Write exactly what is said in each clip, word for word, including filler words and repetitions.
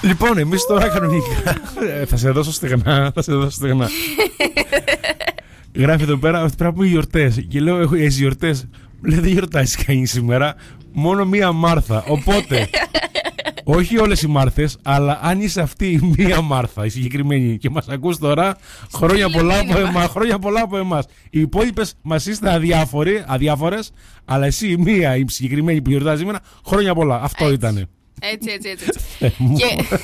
Λοιπόν, εμείς τώρα κανονικά. Θα σε δώσω στεγνά. Θα σε δώσω στεγνά. Γράφει εδώ πέρα ότι πρέπει να πούμε γιορτές. Και λέω: έχω τις γιορτές. Λέει: δεν γιορτάζει κανείς σήμερα. Μόνο μία Μάρθα. Οπότε. Όχι όλες οι Μάρθες, αλλά αν είσαι αυτή η μία Μάρθα, η συγκεκριμένη, και μας ακούς τώρα, χρόνια πολλά, από εμάς, χρόνια πολλά από εμάς. Οι υπόλοιπες μας είστε αδιάφοροι, αδιάφορες, αλλά εσύ η μία, η συγκεκριμένη που γιορτάζει σήμερα, χρόνια πολλά. Αυτό έτσι. Ήτανε. Έτσι, έτσι, έτσι. έτσι. Και...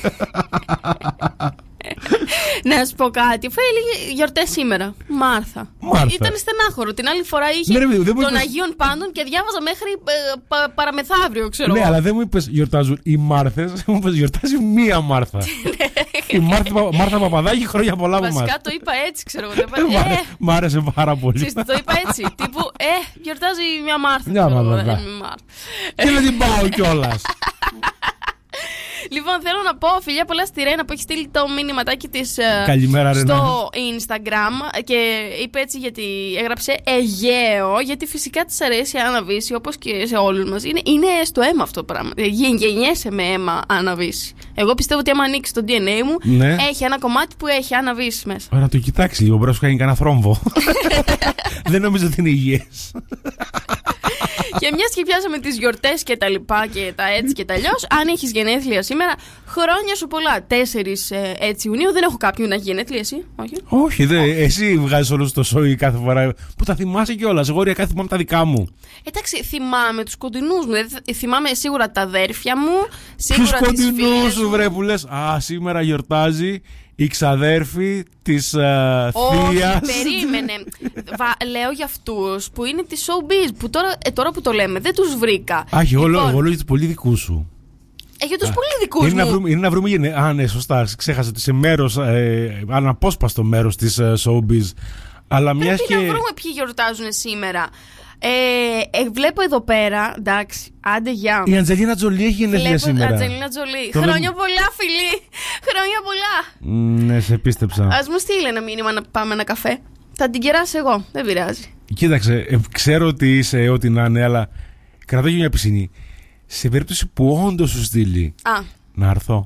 να σου πω κάτι. Αφού έλεγε γιορτές σήμερα. Μάρθα. Μάρθα. Ήταν στενάχωρο. Την άλλη φορά είχε ναι, ρε, δεν των είπες... Αγίων Πάντων και διάβαζα μέχρι ε, πα, παραμεθαύριο, ξέρω. Ναι, αλλά δεν μου είπες γιορτάζουν οι Μάρθες, μου είπες γιορτάζει μία Μάρθα. Η Μάρθα, Μάρθα Παπαδάκη, χρόνια πολλά από εμάς. Βασικά το είπα έτσι, ξέρω. ε, Μ' άρεσε πάρα πολύ. Το είπα έτσι. Τύπου, ε, γιορτάζει μια Μάρθα. Μια Μάρθα. Και δεν την πάω κιόλας. Λοιπόν, θέλω να πω φιλιά πολλά στη Ρένα που έχει στείλει το μήνυματάκι της Καλημέρα, στο Ρένα. Instagram και είπε έτσι γιατί έγραψε Αιγαίο, γιατί φυσικά της αρέσει η Άννα Βύση όπως και σε όλους μας. Είναι, είναι στο αίμα αυτό το πράγμα. Γεννιέσαι με αίμα Άννα Βύση. Εγώ πιστεύω ότι άμα ανοίξει το ντι εν έι μου, ναι, έχει ένα κομμάτι που έχει Άννα Βύση μέσα. Ωραία, το κοιτάξει λίγο, μπορεί να σου κάνει κανένα θρόμβο. Δεν νομίζω ότι είναι υγιές. Και μια και πιάσαμε τις γιορτές και τα λοιπά και τα έτσι και τα αλλιώς, αν έχεις γενέθλια σήμερα, χρόνια σου πολλά. τέσσερις έτσι Ιουνίου, δεν έχω κάποιον να έχει γενέθλια, εσύ, όχι. Όχι, δε, εσύ βγάζεις όλους το σόι κάθε φορά που τα θυμάσαι κιόλας. Εγώ για κάθε θυμάμαι τα δικά μου. Εντάξει, θυμάμαι τους κοντινούς μου. Δηλαδή, θυμάμαι σίγουρα τα αδέρφια μου, σίγουρα τους τις κοντινούς φίλες σου, βρε, που λες, α, σήμερα γιορτάζει η ξαδέρφη της uh, θείας. Όχι, περίμενε. Βα, λέω για αυτούς που είναι τη showbiz, που τώρα, ε, τώρα που το λέμε δεν τους βρήκα. Αχ, εγώ λοιπόν, λέω για τους πολύ δικούς σου. Ε, για τους α, πολύ δικούς είναι μου. Να βρούμε, είναι να βρούμε γενε... Α, ναι, σωστά, ξέχασα ότι σε μέρος, ε, αναπόσπαστο μέρος της uh, showbiz. Αλλά πρέπει μιας και... να βρούμε ποιοι γιορτάζουν σήμερα. Ε, ε, βλέπω εδώ πέρα, εντάξει, άντε γεια. Η Αντζελίνα Τζολί έχει γενέθλια σήμερα. Η Αντζελίνα Τζολί. Το Χρόνια δε... πολλά, φίλοι. Χρόνια πολλά. Mm, ναι, σε πίστεψα. Ας μου στείλει ένα μήνυμα να πάμε ένα καφέ. Θα την κεράσω εγώ, δεν πειράζει. Κοίταξε, ε, ξέρω ότι είσαι ό,τι να είναι, αλλά κρατώ και μια πισινή. Σε περίπτωση που όντως σου στείλει, Α. να έρθω.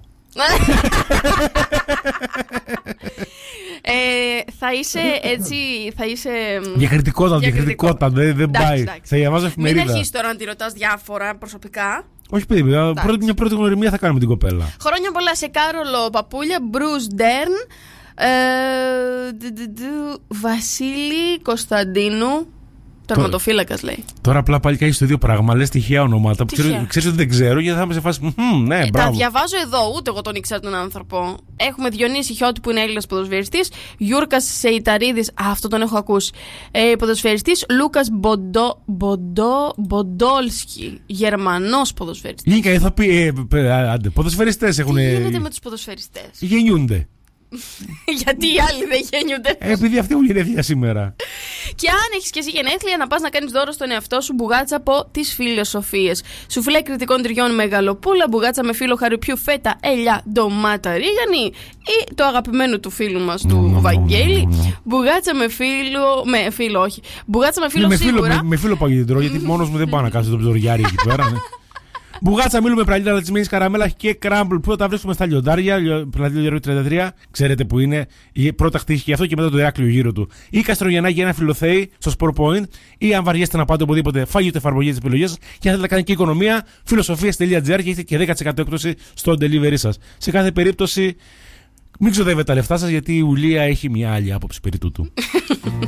Ε, θα είσαι έτσι, θα είσαι... Διακριτικότητα, διακριτικότητα, δεν, δεν πάει. Εντάξει. Θα διαβάζω εφημερίδα. Μην αρχίσεις τώρα να τη ρωτάς διάφορα προσωπικά. Όχι, παιδί, πρώτη, μια πρώτη γνωριμία θα κάνουμε την κοπέλα. Χρόνια πολλά σε Κάρολο Παπούλια, Μπρουζ Ντέρν, ε, Βασίλη Κωνσταντίνου. Τερματοφύλακας λέει. Τώρα απλά πάλι κάνει το ίδιο πράγμα. Λες τυχαία ονόματα που ξέρεις ότι δεν ξέρω, γιατί θα είμαι σε φάση. Ναι, ε, μπράβο. Τα διαβάζω εδώ, ούτε εγώ τον ήξερα τον άνθρωπο. Έχουμε Διονύση Χιώτη που είναι Έλληνας ποδοσφαιριστής. Γιούρκας Σεϊταρίδης, α, αυτό τον έχω ακούσει. Ε, ποδοσφαιριστής. Λούκας Μποντο, Μποντο, Μποντόλσκι, Γερμανός ποδοσφαιριστής. Λίγα θα πει. Ε, άντε, ποδοσφαιριστές έχουν. Τι γίνεται με τους ποδοσφαιριστές? Γεννιούνται. Γιατί οι άλλοι δεν γεννιούνται? Ε, επειδή αυτοί έχουν γενέθλια σήμερα. Και αν έχεις και εσύ γενέθλια, να πας να κάνεις δώρο στον εαυτό σου μπουγάτσα από τις Φιλοσοφίες. Σουφλέ κριτικών τυριών μεγαλοπούλα, μπουγάτσα με φύλλο χαριπιού, φέτα, ελιά, ντομάτα, ρίγανη ή το αγαπημένο του φίλου μας του Βαγγέλη. Μπουγάτσα με φύλλο. Με φύλλο, όχι. Μπουγάτσα με φύλλο σίγουρα. Με φύλλο παγιδρό, γιατί μόνος μου δεν πάω να κάνω το ψωριάρι εκεί πέρα. Μπουγάτσα μήλου με πραλίνα λατσισμένης καραμέλα και κράμπλ που τα βρίσκουμε στα λιοντάρια, πλατεία Λιωρίου τριάντα τρία. Ξέρετε που είναι. Πρώτα χτίστηκε αυτό και μετά το Ηράκλειο γύρω του. Ή Καστρογεννάκη, ένα φιλοθέη στο Sport Point. Ή αν βαριέστε να πάτε οπουδήποτε, φάγετε εφαρμογή της επιλογής σας. Και αν θέλετε να κάνετε και οικονομία, φιλοσοφίες τελεία τζι άρ και έχετε και δέκα τοις εκατό έκπτωση στο delivery σας. Σε κάθε περίπτωση, μην ξοδεύετε τα λεφτά σας, γιατί η Ουλία έχει μια άλλη άποψη περί τούτου.